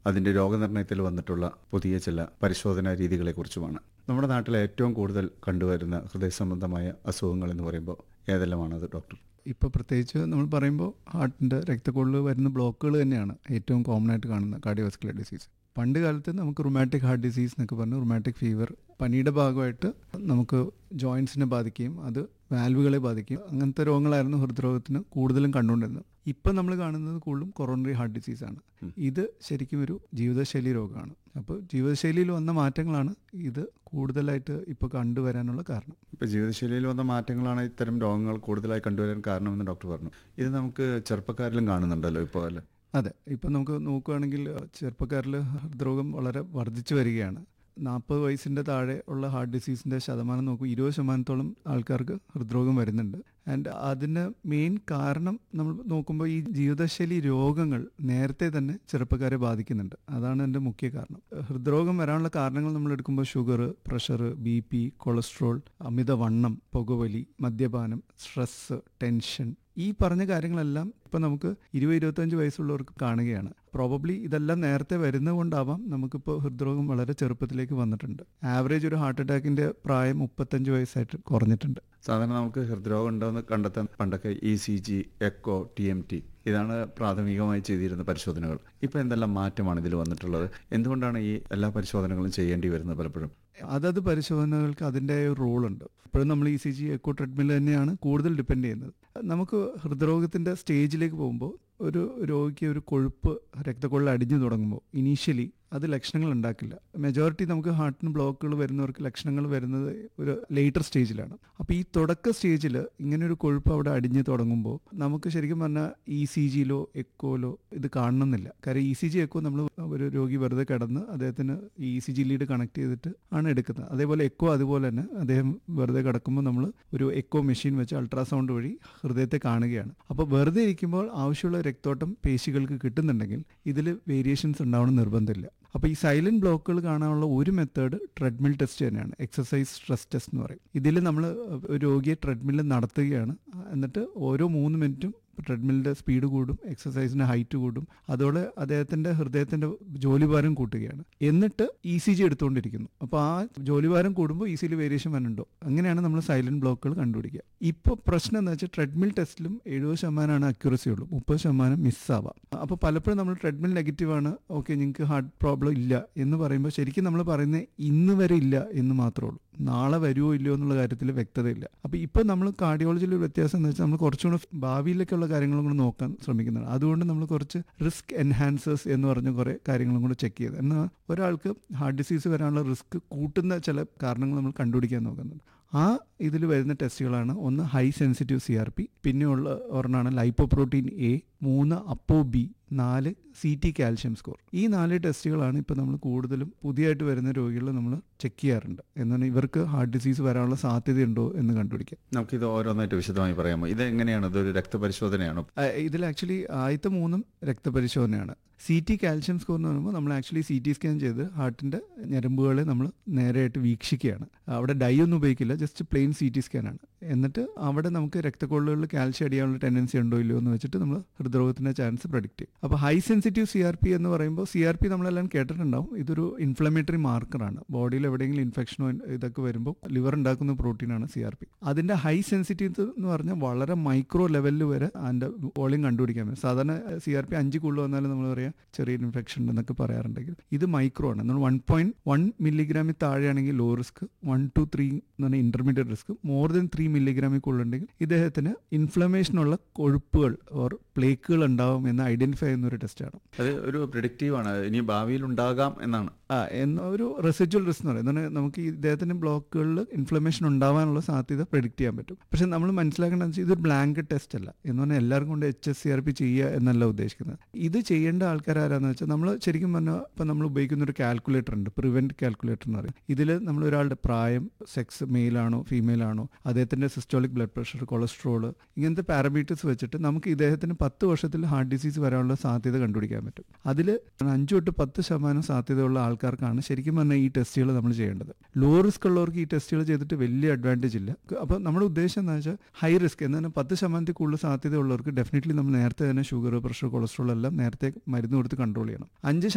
അതിൻ്റെ രോഗനിർണയത്തിൽ വന്നിട്ടുള്ള പുതിയ ചില പരിശോധനാ രീതികളെക്കുറിച്ചുമാണ്. നമ്മുടെ നാട്ടിൽ ഏറ്റവും കൂടുതൽ കണ്ടുവരുന്ന ഹൃദയ സംബന്ധമായ അസുഖങ്ങൾ എന്ന് പറയുമ്പോൾ ഏതെല്ലാമാണത് ഡോക്ടർ? ഇപ്പോൾ പ്രത്യേകിച്ച് നമ്മൾ പറയുമ്പോൾ ഹാർട്ടിൻ്റെ രക്തക്കൊള്ളിൽ വരുന്ന ബ്ലോക്കുകൾ തന്നെയാണ് ഏറ്റവും കോമൺ ആയിട്ട് കാണുന്ന കാർഡിയോവാസ്കുലർ ഡിസീസ്. പണ്ട് കാലത്ത് നമുക്ക് റുമാറ്റിക് ഹാർട്ട് ഡിസീസ് എന്നൊക്കെ പറഞ്ഞ് റുമാറ്റിക് ഫീവർ പനിയുടെ ഭാഗമായിട്ട് നമുക്ക് ജോയിൻസിനെ ബാധിക്കുകയും അത് വാൽവുകളെ ബാധിക്കുകയും അങ്ങനത്തെ രോഗങ്ങളായിരുന്നു ഹൃദ്രോഗത്തിന് കൂടുതലും കണ്ടുകൊണ്ടിരുന്നത്. ഇപ്പം നമ്മൾ കാണുന്നത് കൂടുതലും കൊറോണറി ഹാർട്ട് ഡിസീസാണ്. ഇത് ശരിക്കും ഒരു ജീവിതശൈലി രോഗമാണ്. അപ്പോൾ ജീവിതശൈലിയിൽ വന്ന മാറ്റങ്ങളാണ് ഇത് കൂടുതലായിട്ട് ഇപ്പോൾ കണ്ടുവരാനുള്ള കാരണം. ഇപ്പോൾ ജീവിതശൈലിയിൽ വന്ന മാറ്റങ്ങളാണ് ഇത്തരം രോഗങ്ങൾ കൂടുതലായി കണ്ടുവരാൻ കാരണമെന്ന് ഡോക്ടർ പറഞ്ഞു. ഇത് നമുക്ക് ചെറുപ്പക്കാരിലും കാണുന്നുണ്ടല്ലോ ഇപ്പോൾ, അല്ലേ? അതെ, ഇപ്പം നമുക്ക് നോക്കുകയാണെങ്കിൽ ചെറുപ്പക്കാരിൽ ഹൃദ്രോഗം വളരെ വർദ്ധിച്ചു വരികയാണ്. 40 വയസ്സിൻ്റെ താഴെ ഉള്ള ഹാർട്ട് ഡിസീസിൻ്റെ ശതമാനം നോക്കും 20% ആൾക്കാർക്ക് ഹൃദ്രോഗം വരുന്നുണ്ട്. ആൻഡ് അതിന് മെയിൻ കാരണം നമ്മൾ നോക്കുമ്പോൾ ഈ ജീവിതശൈലി രോഗങ്ങൾ നേരത്തെ തന്നെ ചെറുപ്പക്കാരെ ബാധിക്കുന്നുണ്ട്. അതാണ് എൻ്റെ മുഖ്യ കാരണം. ഹൃദ്രോഗം വരാനുള്ള കാരണങ്ങൾ നമ്മൾ എടുക്കുമ്പോൾ ഷുഗർ, പ്രഷർ, BP, കൊളസ്ട്രോൾ, അമിതവണ്ണം, പുകവലി, മദ്യപാനം, സ്ട്രെസ്സ്, ടെൻഷൻ, ഈ പറഞ്ഞ കാര്യങ്ങളെല്ലാം ഇപ്പം നമുക്ക് 20-25 വയസ്സുള്ളവർക്ക് കാണുകയാണ്. പ്രോബബ്ലി ഇതെല്ലാം നേരത്തെ വരുന്നതുകൊണ്ടാവാം നമുക്കിപ്പോൾ ഹൃദ്രോഗം വളരെ ചെറുപ്പത്തിലേക്ക് വന്നിട്ടുണ്ട്. ആവറേജ് ഒരു ഹാർട്ട് അറ്റാക്കിൻ്റെ പ്രായം 35 വയസ്സായിട്ട് കുറഞ്ഞിട്ടുണ്ട്. സാധാരണ നമുക്ക് ഹൃദ്രോഗം ഉണ്ടോയെന്ന് കണ്ടെത്താൻ പണ്ടൊക്കെ ECG, എക്കോ, TMT ഇതാണ് പ്രാഥമികമായി ചെയ്തിരുന്ന പരിശോധനകൾ. ഇപ്പോൾ എന്തെല്ലാം മാറ്റമാണ് ഇതിൽ വന്നിട്ടുള്ളത്? എന്തുകൊണ്ടാണ് ഈ എല്ലാ പരിശോധനകളും ചെയ്യേണ്ടി വരുന്നത്? പലപ്പോഴും അതത് പരിശോധനകൾക്ക് അതിൻ്റെ ഒരു റോളുണ്ട്. ഇപ്പോഴും നമ്മൾ ECG, എക്കോ, ട്രെഡ്മിൽ തന്നെയാണ് കൂടുതൽ ഡിപ്പെൻഡ് ചെയ്യുന്നത്. നമുക്ക് ഹൃദ്രോഗത്തിൻ്റെ സ്റ്റേജിലേക്ക് പോകുമ്പോൾ ഒരു രോഗിക്ക് ഒരു കൊഴുപ്പ് രക്തക്കൊള്ളിൽ അടിഞ്ഞു തുടങ്ങുമ്പോൾ ഇനീഷ്യലി അത് ലക്ഷണങ്ങൾ ഉണ്ടാക്കില്ല. മെജോറിറ്റി നമുക്ക് ഹാർട്ടിന് ബ്ലോക്കുകൾ വരുന്നവർക്ക് ലക്ഷണങ്ങൾ വരുന്നത് ഒരു ലേറ്റർ സ്റ്റേജിലാണ്. അപ്പോൾ ഈ തുടക്ക സ്റ്റേജിൽ ഇങ്ങനെയൊരു കൊഴുപ്പ് അവിടെ അടിഞ്ഞു തുടങ്ങുമ്പോൾ നമുക്ക് ശരിക്കും പറഞ്ഞാൽ ECGയിലോ എക്കോയിലോ ഇത് കാണണമെന്നില്ല. കാര്യം ECG, എക്കോ നമ്മൾ ഒരു രോഗി വെറുതെ കിടന്ന് അദ്ദേഹത്തിന് ECG ലീഡ് കണക്ട് ചെയ്തിട്ട് ആണ് എടുക്കുന്നത്. അതേപോലെ എക്കോ അതുപോലെ തന്നെ അദ്ദേഹം വെറുതെ കിടക്കുമ്പോൾ നമ്മൾ ഒരു എക്കോ മെഷീൻ വെച്ച് അൾട്രാസൗണ്ട് വഴി ഹൃദയത്തെ കാണുകയാണ്. അപ്പോൾ വെറുതെ ഇരിക്കുമ്പോൾ ആവശ്യമുള്ള രക്തോട്ടം പേശികൾക്ക് കിട്ടുന്നുണ്ടെങ്കിൽ ഇതിൽ വേരിയേഷൻസ് ഉണ്ടാവണം നിർബന്ധമില്ല. അപ്പോൾ ഈ സൈലന്റ് ബ്ലോക്കുകൾ കാണാനുള്ള ഒരു മെത്തേഡ് ട്രെഡ്മിൽ ടെസ്റ്റ് തന്നെയാണ്. എക്സസൈസ് സ്ട്രെസ് ടെസ്റ്റ് എന്ന് പറയും. ഇതിൽ നമ്മൾ രോഗിയെ ട്രെഡ്മില്ലിൽ നടത്തുകയാണ്. എന്നിട്ട് ഓരോ 3 മിനിറ്റും ട്രെഡ്മില്ലിൻ്റെ സ്പീഡ് കൂടും, എക്സസൈസിൻ്റെ ഹൈറ്റ് കൂടും, അതോടെ അദ്ദേഹത്തിൻ്റെ ഹൃദയത്തിൻ്റെ ജോലിഭാരം കൂട്ടുകയാണ്. എന്നിട്ട് ECG എടുത്തുകൊണ്ടിരിക്കുന്നു. അപ്പോൾ ആ ജോലിഭാരം കൂടുമ്പോൾ ECG വേരിയേഷൻ വരുന്നുണ്ടോ, അങ്ങനെയാണ് നമ്മൾ സൈലന്റ് ബ്ലോക്കുകൾ കണ്ടുപിടിക്കുക. ഇപ്പോൾ പ്രശ്നം എന്ന് വെച്ചാൽ ട്രെഡ്മിൽ ടെസ്റ്റിലും 70% അക്യുറസി ഉള്ളൂ, 30% മിസ്സാവാം. അപ്പോൾ പലപ്പോഴും നമ്മൾ ട്രെഡ്മിൽ നെഗറ്റീവാണ്, ഓക്കെ നിങ്ങൾക്ക് ഹാർട്ട് പ്രോബ്ലം ഇല്ല എന്ന് പറയുമ്പോൾ ശരിക്കും നമ്മൾ പറയുന്നത് ഇന്ന് വരെ ഇല്ല എന്ന് മാത്രമേ ഉള്ളൂ. നാളെ വരുമോ ഇല്ലയോ എന്നുള്ള കാര്യത്തിൽ വ്യക്തതയില്ല. അപ്പോൾ ഇപ്പോൾ നമ്മൾ കാർഡിയോളജിയിൽ ഒരു വ്യത്യാസം എന്ന് വെച്ചാൽ നമ്മൾ കുറച്ചുകൂടെ ഭാവിയിലേക്കുള്ള കാര്യങ്ങളും കൂടെ നോക്കാൻ ശ്രമിക്കുന്നതാണ്. അതുകൊണ്ട് നമ്മൾ കുറച്ച് റിസ്ക് എൻഹാൻസേഴ്സ് എന്ന് പറഞ്ഞ കുറേ കാര്യങ്ങളും കൂടെ ചെക്ക് ചെയ്ത്, എന്നാൽ ഒരാൾക്ക് ഹാർട്ട് ഡിസീസ് വരാനുള്ള റിസ്ക് കൂട്ടുന്ന ചില കാരണങ്ങൾ നമ്മൾ കണ്ടുപിടിക്കാൻ നോക്കുന്നുണ്ട്. ആ ഇതിൽ വരുന്ന ടെസ്റ്റുകളാണ് ഒന്ന് ഹൈ സെൻസിറ്റീവ് CRP, പിന്നെയുള്ള ഒരെണ്ണമാണ് lipoprotein A, 3 ApoB, 4 CT calcium score. ഈ 4 ടെസ്റ്റുകളാണ് ഇപ്പോൾ നമ്മൾ കൂടുതലും പുതിയതായിട്ട് വരുന്ന രോഗികളിൽ നമ്മൾ ചെക്ക് ചെയ്യാറുണ്ട്. എന്നാണ് ഇവർക്ക് ഹാർട്ട് ഡിസീസ് വരാനുള്ള സാധ്യതയുണ്ടോ എന്ന് കണ്ടുപിടിക്കാം. നമുക്കിത് ഓരോന്നായിട്ട് വിശദമായി പറയാമോ? ഇത് എങ്ങനെയാണ്? ഇതൊരു രക്തപരിശോധനയാണോ? ഇതിൽ ആക്ച്വലി ആദ്യത്തെ 3 രക്തപരിശോധനയാണ്. CT കാൽഷ്യം സ്കോർ എന്ന് പറയുമ്പോൾ നമ്മൾ ആക്ച്വലി CT സ്കാൻ ചെയ്ത് ഹാർട്ടിൻ്റെ ഞരമ്പുകളെ നമ്മൾ നേരെയായിട്ട് വീക്ഷിക്കുകയാണ്. അവിടെ ഡൈ ഒന്നും ഉപയോഗിക്കില്ല, ജസ്റ്റ് പ്ലെയിൻ CT സ്കാനാണ്. എന്നിട്ട് അവിടെ നമുക്ക് രക്തക്കൊള്ളുകളിൽ കാൽഷ്യം അടിയാനുള്ള ടെൻഡൻസി ഉണ്ടോ ഇല്ലയോ എന്ന് വെച്ചിട്ട് നമ്മൾ ഹൃദ്രോഗത്തിൻ്റെ ചാൻസ് പ്രഡിക്റ്റ് ചെയ്യും. അപ്പോൾ ഹൈ സെൻസിറ്റീവ് CRP എന്ന് പറയുമ്പോൾ CRP നമ്മളെല്ലാം കേട്ടിട്ടുണ്ടാവും. ഇതൊരു ഇൻഫ്ലമേറ്ററി മാർക്കറാണ്. ബോഡിയിൽ എവിടെയെങ്കിലും ഇൻഫെക്ഷനോ ഇതൊക്കെ വരുമ്പോൾ ലിവർ ഉണ്ടാക്കുന്ന പ്രോട്ടീനാണ് CRP. അതിൻ്റെ ഹൈ സെൻസിറ്റീവ് എന്ന് പറഞ്ഞാൽ വളരെ മൈക്രോ ലെവലിൽ വരെ അതിൻ്റെ വോളിയം കണ്ടുപിടിക്കാൻ പറ്റും. സാധാരണ CRP 5 കൂടുതൽ വന്നാലും നമ്മൾ പറയാം ചെറിയൊരു ഇൻഫെക്ഷൻ എന്നൊക്കെ പറയാറുണ്ടെങ്കിൽ ഇത് മൈക്രോ ആണ്. നമ്മൾ 1.1 മില്ലിഗ്രാമിൽ താഴെയാണെങ്കിൽ ലോ റിസ്ക്, 1 to 3 എന്ന് പറഞ്ഞാൽ ഇന്റർമീഡിയറ്റ് റിസ്ക്, മോർ ദൻ 3 മില്ലിഗ്രാമിൽ കൂടുതലുണ്ടെങ്കിൽ ഇദ്ദേഹത്തിന് ഇൻഫ്ലമേഷനുള്ള കൊഴുപ്പുകൾ ഓർ പ്ലേക്കുകൾ ഉണ്ടാവും എന്ന് ഐഡന്റിഫൈ ചെയ്യുന്ന ഒരു ടെസ്റ്റാണ്. അത് ഒരു പ്രിഡിക്റ്റീവ് ആണ്, ഇനി ഭാവിയിൽ ഉണ്ടാകാം എന്നാണ്. എന്ന ഒരു റെസിഡ്വൽ റിസ്ക് എന്ന് പറയുന്നത് നമുക്ക് ഇദ്ദേഹത്തിന്റെ ബ്ലോക്കുകളിൽ ഇൻഫ്ലമേഷൻ ഉണ്ടാവാനുള്ള സാധ്യത പ്രെഡിക്റ്റ് ചെയ്യാൻ പറ്റും. പക്ഷെ നമ്മൾ മനസ്സിലാക്കേണ്ടത് വെച്ചാൽ ഇതൊരു ബ്ലാങ്കറ്റ് ടെസ്റ്റ് അല്ല. എന്ന് പറഞ്ഞാൽ എല്ലാവർക്കും കൊണ്ട് HSCRP ചെയ്യുക എന്നല്ല ഉദ്ദേശിക്കുന്നത്. ഇത് ചെയ്യേണ്ട ആൾക്കാരാരാന്ന് വെച്ചാൽ നമ്മൾ ശരിക്കും പറഞ്ഞാൽ ഇപ്പം നമ്മൾ ഉപയോഗിക്കുന്ന ഒരു കാൽക്കുലേറ്റർ ഉണ്ട്, പ്രിവെന്റ് കാൽക്കുലേറ്റർ എന്ന് പറയും. ഇതിൽ നമ്മൾ ഒരാളുടെ പ്രായം, സെക്സ്, മെയിലാണോ ഫീമെയിലാണോ, അദ്ദേഹത്തിന്റെ സിസ്റ്റോളിക് ബ്ലഡ് പ്രഷർ, കൊളസ്ട്രോൾ, ഇങ്ങനത്തെ പാരാമീറ്റേഴ്സ് വെച്ചിട്ട് നമുക്ക് ഇദ്ദേഹത്തിന് 10 വർഷത്തിൽ ഹാർട്ട് ഡിസീസ് വരാനുള്ള സാധ്യത കണ്ടുപിടിക്കാൻ പറ്റും. അതിൽ 5 തൊട്ട് 10% സാധ്യതയുള്ള ആൾക്കാർക്കാണ് ശരിക്കും പറഞ്ഞാൽ ഈ ടെസ്റ്റുകൾ നമ്മൾ ചെയ്യേണ്ടത്. ലോ റിസ്ക് ഉള്ളവർക്ക് ഈ ടെസ്റ്റുകൾ ചെയ്തിട്ട് വലിയ അഡ്വാൻറ്റേജ് ഇല്ല. അപ്പോൾ നമ്മുടെ ഉദ്ദേശം എന്താ വെച്ചാൽ ഹൈ റിസ്ക് എന്നാൽ 10% കൂടുതൽ സാധ്യതയുള്ളവർക്ക് ഡെഫിനറ്റ്ലി നമ്മൾ നേരത്തെ തന്നെ ഷുഗർ, പ്രഷർ, കൊളസ്ട്രോൾ എല്ലാം നേരത്തെ മരുന്ന് കൊടുത്ത് കൺട്രോൾ ചെയ്യണം. 5